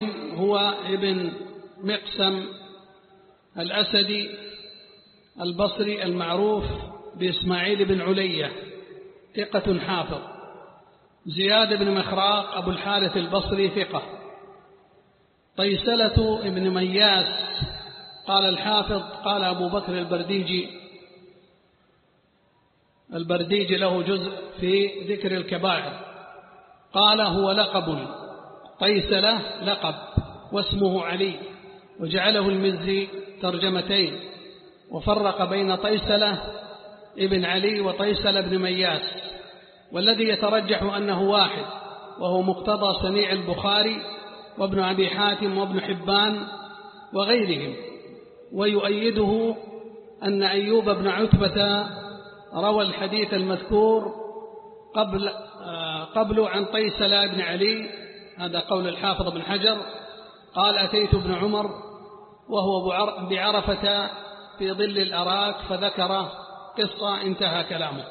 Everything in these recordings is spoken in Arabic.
هو ابن مقسم الأسدي البصري المعروف بإسماعيل بن علية، ثقة حافظ. زياد بن مخراق أبو الحارث البصري، ثقة. طيسلة ابن مياس، قال الحافظ قال أبو بكر البرديجي له جزء في ذكر الكبائر، قال هو لقب، طيسلة لقب واسمه علي، وجعله المزي ترجمتين، وفرق بين طيسلة ابن علي وطيسلة ابن مياس، والذي يترجح أنه واحد، وهو مقتضى سميع البخاري وابن أبي حاتم وابن حبان وغيرهم. ويؤيده أن أيوب بن عتبة روى الحديث المذكور قبل عن طيسلة بن علي، هذا قول الحافظ بن حجر، قال أتيت ابن عمر وهو بعرفة في ظل الأراك فذكر قصة، انتهى كلامه.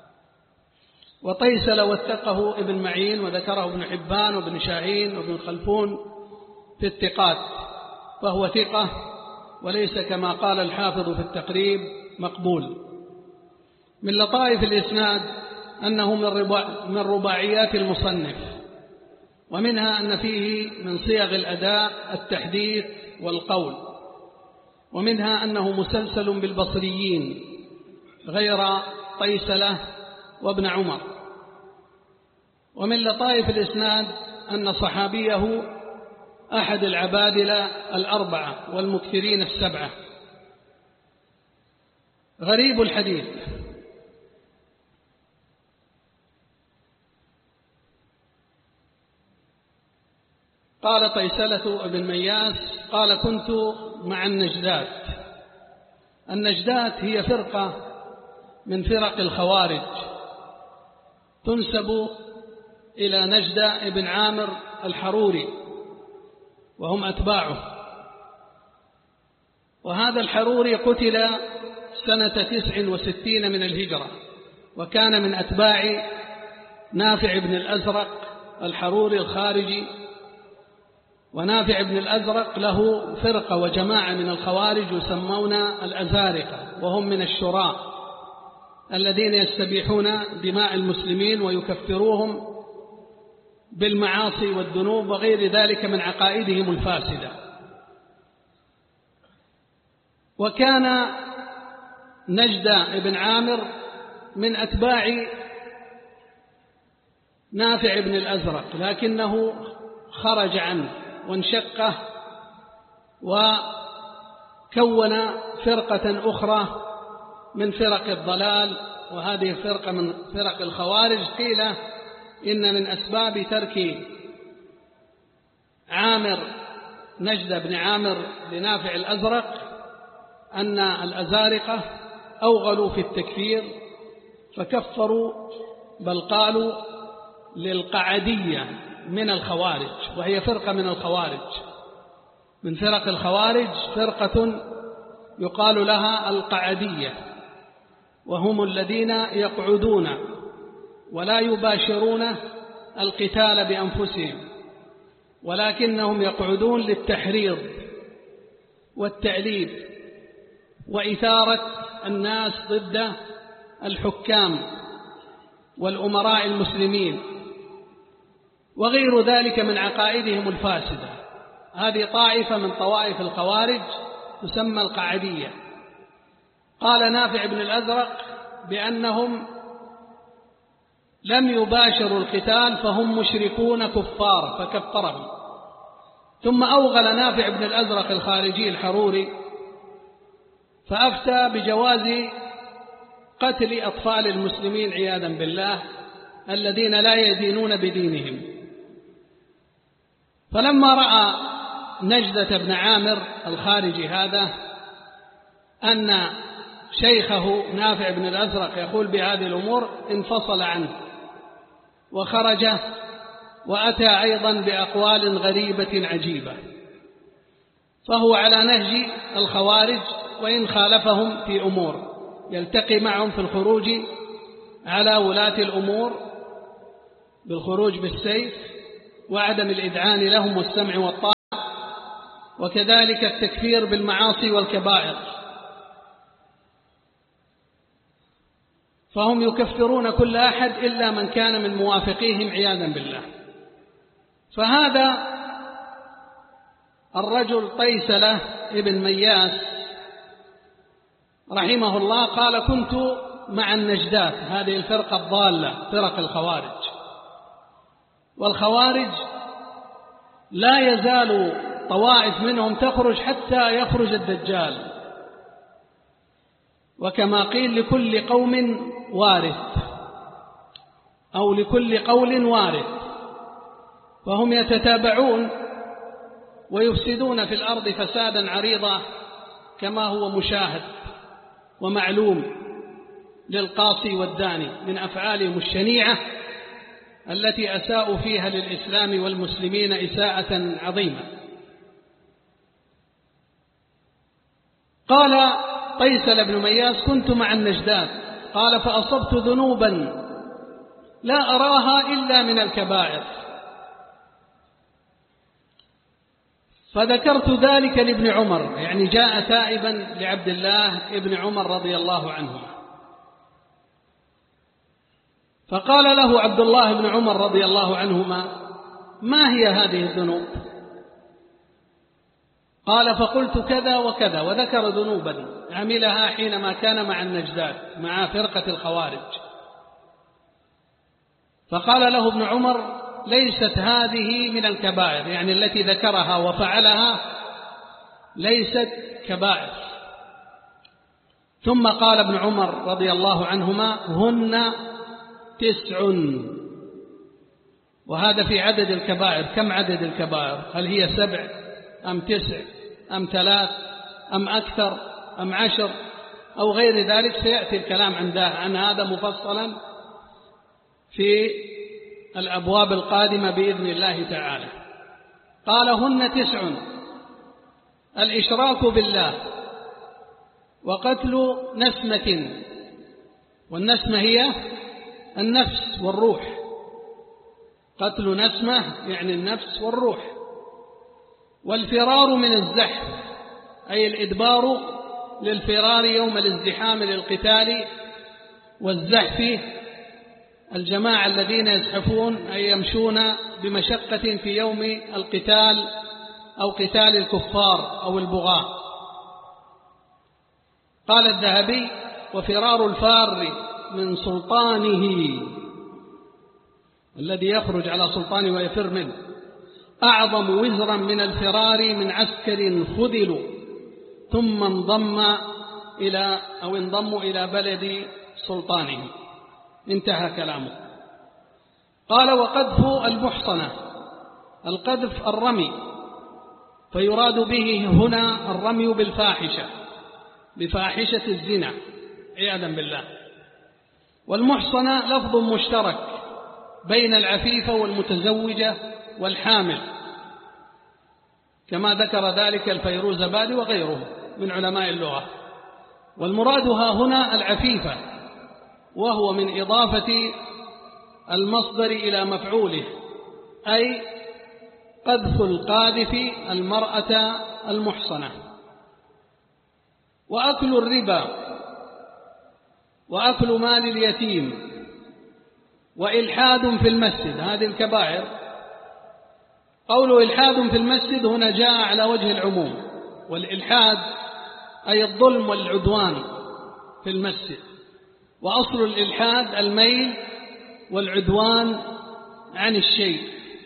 وطيسلة وثقه ابن معين وذكره ابن حبان وابن شاهين وابن خلفون في الثقات، فهو ثقة وليس كما قال الحافظ في التقريب مقبول. من لطائف الإسناد أنه من رباعيات المصنف، ومنها أن فيه من صيغ الأداء التحديث والقول، ومنها أنه مسلسل بالبصريين غير طيسلة وابن عمر. ومن لطائف الإسناد أن صحابيه أحد العبادلة الأربعة والمكثرين السبعة. غريب الحديث، قال طيسلة بن مياس قال كنت مع النجدات. النجدات هي فرقة من فرق الخوارج تنسب إلى نجدة بن عامر الحروري، وهم أتباعه. وهذا الحروري قتل سنة 69 من الهجرة، وكان من أتباع نافع بن الأزرق الحروري الخارجي. ونافع بن الأزرق له فرقة وجماعة من الخوارج يسمون الأزارقة، وهم من الشراء الذين يستبيحون دماء المسلمين ويكفروهم بالمعاصي والذنوب وغير ذلك من عقائدهم الفاسدة. وكان نجدة بن عامر من أتباع نافع بن الأزرق، لكنه خرج عنه وانشقه وكون فرقة أخرى من فرق الضلال، وهذه فرقة من فرق الخوارج. قيل إن من أسباب ترك نجدة بن عامر لنافع الأزرق أن الأزارقة أوغلوا في التكفير فكفروا، بل قالوا للقعدية من الخوارج، وهي فرقة من الخوارج، من فرق الخوارج فرقة يقال لها القعدية، وهم الذين يقعدون ولا يباشرون القتال بأنفسهم، ولكنهم يقعدون للتحريض والتأليب وإثارة الناس ضد الحكام والأمراء المسلمين وغير ذلك من عقائدهم الفاسدة. هذه طائفة من طوائف الخوارج تسمى القعدية. قال نافع بن الأزرق بأنهم لم يباشروا القتال فهم مشركون كفار فكفرهم. ثم أوغل نافع بن الأزرق الخارجي الحروري فأفتى بجواز قتل أطفال المسلمين عياذا بالله الذين لا يدينون بدينهم. فلما رأى نجدة بن عامر الخارجي هذا أن شيخه نافع بن الأزرق يقول بهذه الأمور انفصل عنه وخرج، وأتى أيضا بأقوال غريبة عجيبة، فهو على نهج الخوارج وإن خالفهم في أمور، يلتقي معهم في الخروج على ولاة الأمور بالخروج بالسيف وعدم الإذعان لهم والسمع والطاعة وكذلك التكفير بالمعاصي والكبائر، فهم يكفرون كل أحد إلا من كان من موافقيهم عياذا بالله. فهذا الرجل طيسلة ابن مياس رحمه الله قال: كنت مع النجدات، هذه الفرقة الضالة، فرق الخوارج. والخوارج لا يزال طوائف منهم تخرج حتى يخرج الدجال، وكما قيل: لكل قوم وارث، أو لكل قول وارث، فهم يتتابعون ويفسدون في الأرض فسادا عريضا، كما هو مشاهد ومعلوم للقاصي والداني من أفعالهم الشنيعة التي أساءوا فيها للإسلام والمسلمين إساءة عظيمة. قال طيسل بن مياس: كنت مع النجدات، قال: فأصبت ذنوبا لا أراها إلا من الكبائر، فذكرت ذلك لابن عمر، يعني جاء تائبا لعبد الله ابن عمر رضي الله عنهما، فقال له عبد الله بن عمر رضي الله عنهما: ما هي هذه الذنوب؟ قال: فقلت كذا وكذا، وذكر ذنوبا عملها حينما كان مع النجدات مع فرقة الخوارج. فقال له ابن عمر: ليست هذه من الكبائر، يعني التي ذكرها وفعلها ليست كبائر. ثم قال ابن عمر رضي الله عنهما: هن 9. وهذا في عدد الكبائر. كم عدد الكبائر؟ هل هي 7 أم 9 أم 3 أم أكثر أم 10 أو غير ذلك؟ سيأتي الكلام عن هذا مفصلا في الأبواب القادمة بإذن الله تعالى. قال: هن 9: الإشراك بالله، وقتل نسمة، والنسمة هي النفس والروح، قتل نسمة يعني النفس والروح، والفرار من الزحف، أي الإدبار للفرار يوم الازدحام للقتال، والزحف الجماعة الذين يزحفون أي يمشون بمشقة في يوم القتال أو قتال الكفار أو البغاة. قال الذهبي: وفرار الفار من سلطانه، الذي يخرج على سلطانه ويفر منه، أعظم وزرا من الفرار من عسكر خذلوا ثم انضموا إلى بلد سلطانه. انتهى كلامه. قال: وقذف المحصنة، القذف الرمي، فيراد به هنا الرمي بالفاحشة، بفاحشة الزنا عياذا بالله. والمحصنة لفظ مشترك بين العفيفة والمتزوجة والحامل، كما ذكر ذلك الفيروزبادي وغيره من علماء اللغة. والمرادها هنا العفيفة، وهو من إضافة المصدر إلى مفعوله، أي قذف القاذف المرأة المحصنة. وأكل الربا، وأكل مال اليتيم، وإلحاد في المسجد، هذه الكبائر. قول إلحاد في المسجد هنا جاء على وجه العموم، والإلحاد أي الظلم والعدوان في المسجد، وأصل الإلحاد الميل والعدوان عن الشيء.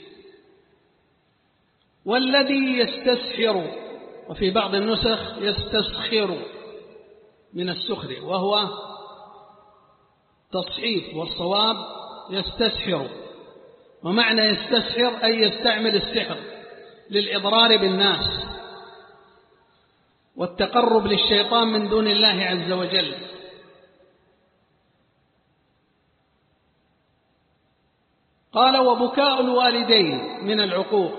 والذي يستسحر، وفي بعض النسخ يستسخر من السخر، وهو تصحيف، والصواب يستسحر. ومعنى يستسحر أي يستعمل السحر للإضرار بالناس والتقرب للشيطان من دون الله عز وجل. قال: وبكاء الوالدين من العقوق،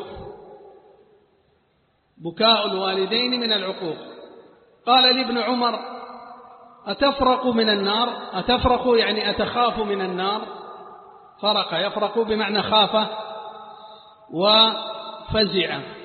بكاء الوالدين من العقوق. قال لابن عمر: أتفرق من النار؟ أتفرق يعني أتخاف من النار، فرق يفرق بمعنى خاف وفزع.